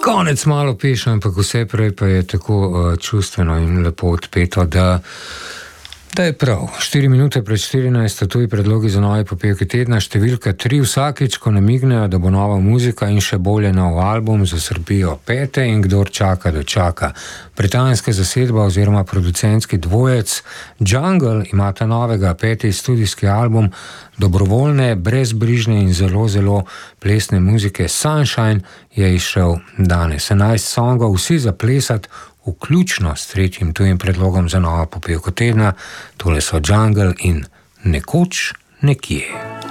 Konec malo piše, ampak vse prej pa je tako čustveno in lepo odpeto, da je prav. 4 minute pred 14, tuji predlogi za nove popevke tedna, številka 3 vsakič, ko namignejo, da bo nova muzika in še bolje nov album, zasrbijo pete in kdor čaka, dočaka. Britanska zasedba oziroma producentski dvojec Jungle imata novega 5. studijski album dobrovoljne, brezbrižne in zelo, zelo plesne muzike. Sunshine je izšel danes. 11 songov, vsi za plesat, vključno s 3. tujim predlogom za novo popevko tedna. Tole so Jungle in Nekoč nekje.